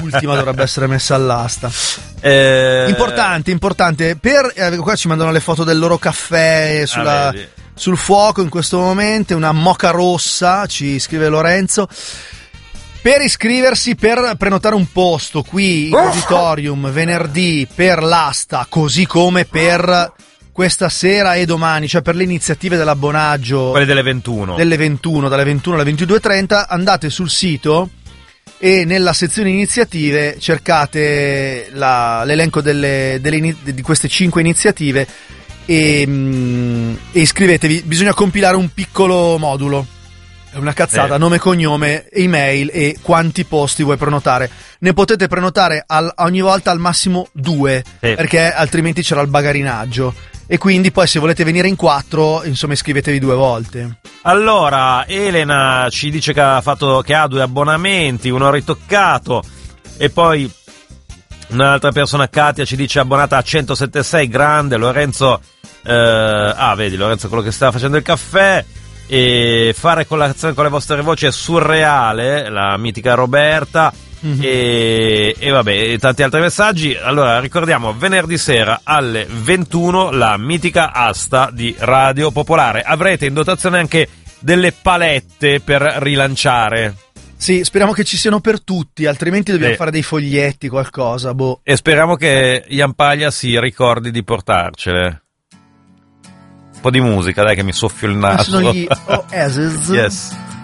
l'ultima dovrebbe essere messa all'asta. Importante. Qua ci mandano le foto del loro caffè sul fuoco in questo momento, una moka rossa, ci scrive Lorenzo. Per iscriversi, per prenotare un posto qui in auditorium venerdì per l'asta, così come per questa sera e domani, cioè per le iniziative dell'abbonaggio, quelle dalle 21 alle 22:30, andate sul sito e nella sezione iniziative cercate l'elenco di queste 5 iniziative e iscrivetevi. Bisogna compilare un piccolo modulo, è una cazzata, nome, cognome, email e quanti posti vuoi prenotare. Ne potete prenotare ogni volta al massimo 2, perché altrimenti c'era il bagarinaggio. E quindi poi se volete venire in 4, insomma, iscrivetevi 2 volte. Allora, Elena ci dice che ha 2 abbonamenti, uno ritoccato, e poi un'altra persona, Katia, ci dice abbonata a 176, grande. Lorenzo, vedi, Lorenzo quello che sta facendo il caffè. E fare colazione con le vostre voci è surreale, la mitica Roberta. E vabbè, tanti altri messaggi. Allora ricordiamo, venerdì sera alle 21 la mitica asta di Radio Popolare. Avrete in dotazione anche delle palette per rilanciare. Sì, speriamo che ci siano per tutti, altrimenti dobbiamo fare dei foglietti, qualcosa, E speriamo che Ian Paglia si ricordi di portarcele. Un po' di musica, dai, che mi soffio il naso. Sono gli Oasis. Yes.